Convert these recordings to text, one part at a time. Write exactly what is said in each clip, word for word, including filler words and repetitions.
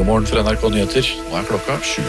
God morgen fra N R K Nyheter. Nå er klokka sju.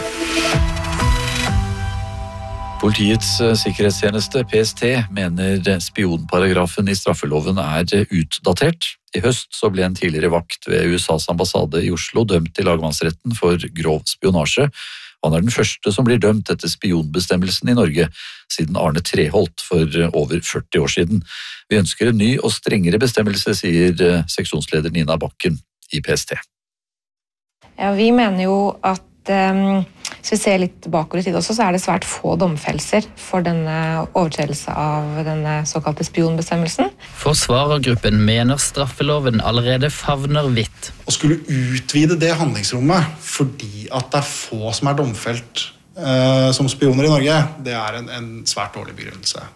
Politiets sikkerhetstjeneste, P S T, mener spionparagrafen i straffeloven er utdatert. I høst så ble en tidligere vakt ved U S A's ambassade i Oslo dømt i lagmannsretten for grov spionasje. Han er den første som blir dømt etter spionbestemmelsen i Norge, siden Arne Treholt for over førti år siden. Vi ønsker en ny og strengere bestemmelse, sier seksjonsleder Nina Bakken i P S T. Ja, vi mener jo at um, hvis vi ser litt bakover i tid også, så er det svært få domfellelser for denne overtredelse av denne såkalte spionbestemmelsen. Forsvarergruppen mener straffeloven allerede favner vidt. Å skulle utvide det handlingsrommet fordi at det er få som er domfelt eh, som spioner i Norge, det er en, en svært dårlig begrunnelse.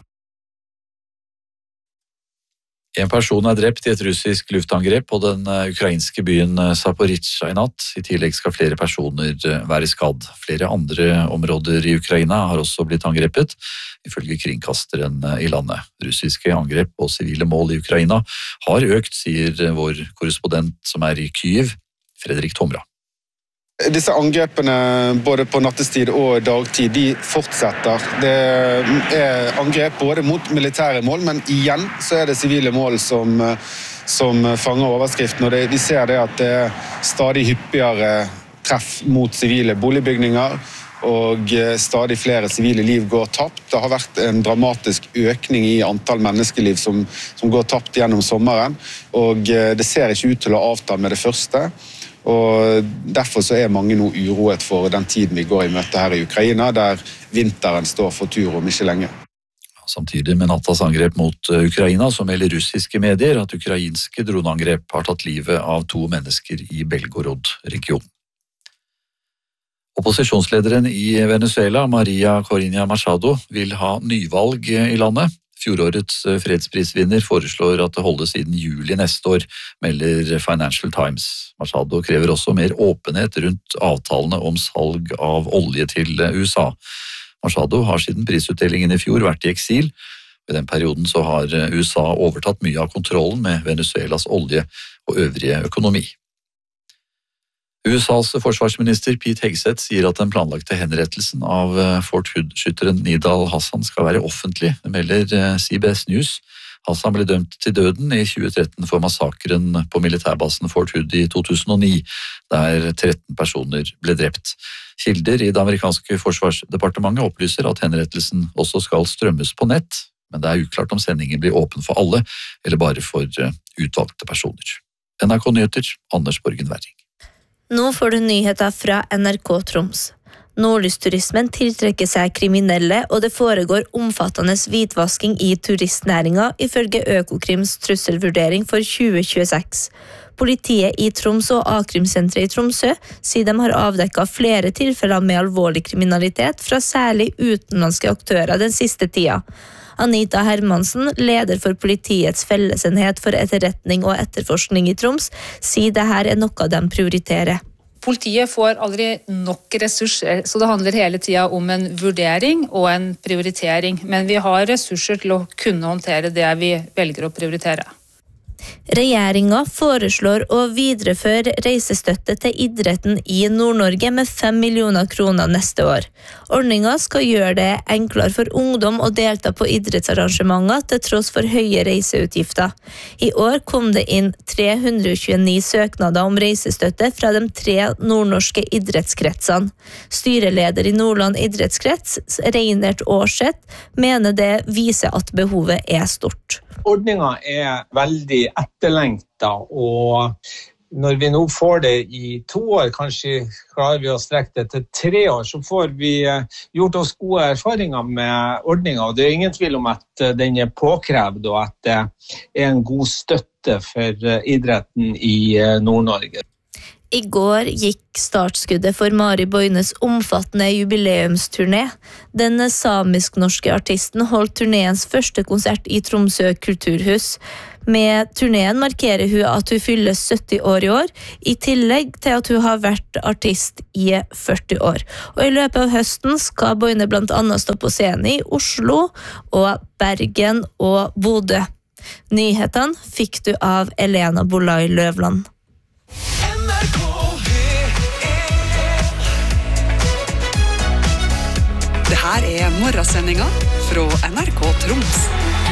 En person er drept i et russisk luftangrep på den ukrainske byen Zaporizjzja i natt. I tillegg skal flere personer være skadd. Flere andre områder i Ukraina har også blitt angrepet, ifølge kringkasteren i landet. Russiske angrep på sivile mål i Ukraina har økt, sier vår korrespondent som er i Kyiv, Fredrik Tomra. Disse angrepene både på nattestid og dagtid, de fortsetter. Det er angrep både mot militære mål, men igjen så er det sivile mål som, som fanger overskriften. Og det, vi ser det at det er stadig hyppigere treff mot sivile boligbygninger, og stadig flere sivile liv går tapt. Det har vært en dramatisk økning i antall menneskeliv som, som går tapt gjennom sommeren, og det ser ikke ut til å avta med det første. Og derfor så er mange nå uroet for den tiden vi går i møte her i Ukraina, der vinteren står for tur om ikke lenge. Samtidig med nattas angrep mot Ukraina, så melder russiske medier at ukrainske droneangrep har tatt livet av to mennesker i Belgorod-regionen. Opposisjonslederen i Venezuela, Maria Corina Machado, vil ha nyvalg i landet. Fjorårets fredsprisvinner foreslår at det holdes siden juli neste år, melder Financial Times. Machado krever også mer åpenhet rundt avtalene om salg av olje til U S A. Machado har siden prisutdelingen i fjor vært i eksil. I den perioden så har U S A overtatt mye av kontrollen med Venezuelas olje og øvrige økonomi. U S A's forsvarsminister Pete Hegseth sier at den planlagte henrettelsen av Fort Hood-skytteren Nidal Hassan skal være offentlig, det melder C B S News. Hassan ble dømt til døden i tjue tretten for massakren på militærbasen Fort Hood i to tusen og ni, der tretten personer ble drept. Kilder i det amerikanske forsvarsdepartementet opplyser at henrettelsen også skal strømmes på nett, men det er uklart om sendingen blir åpen for alle, eller bare for utvalgte personer. N R K Nyheter, Anders Borgen Werring. Nå får du nyheter fra N R K Troms. Nordlysturismen tiltrekker seg kriminelle, og det foregår omfattende hvitvasking i turistnæringen, ifølge Økokrims trusselvurdering for tjue tjueseks. Politiet i Troms og A-krimsenteret i Tromsø sier de har avdekket flere tilfeller med alvorlig kriminalitet fra særlig utenlandske aktører den siste tida. Anita Hermansen, leder for politiets fellesenhet for etterretning og etterforskning i Troms, sier det her er noe de prioriterer. Politiet får aldri nok ressurser, så det handler hele tiden om en vurdering og en prioritering. Men vi har ressurser til å kunne håndtere det vi velger å prioritere. Regjeringen foreslår å videreføre reisestøtte til idretten i Nord-Norge med fem millioner kroner neste år. Ordningen skal gjøre det enklere for ungdom å delta på idrettsarrangementer til tross for høye reiseutgifter. I år kom det inn tre hundre tjueni søknader om reisestøtte fra de tre nordnorske idrettskretsene. Styreleder i Nordland idrettskrets, Reinert Aarseth, mener det viser at behovet er stort. Ordningen er veldig etterlengtet, og når vi nå får det i to år, kanskje klarer vi å strekke det til tre år, så får vi gjort oss gode erfaringer med ordningen, og det er ingen tvil om at den er påkrevd, og at det er en god støtte for idretten i Nord-Norge. I går gikk startskuddet for Mari Boines omfattende jubileumsturné. Den samisk-norske artisten holdt turnéens første konsert i Tromsø kulturhus. Med turneen markerer hun at hun fyller sytti år i år, i tillegg til at hun har vært artist i førti år. Og i løpet av høsten skal Boine blant annet stå på scenen i Oslo og Bergen og Bodø. Nyhetene fikk du av Elena Bolai Løvland. N R K Her er morgensendinga fra N R K Troms.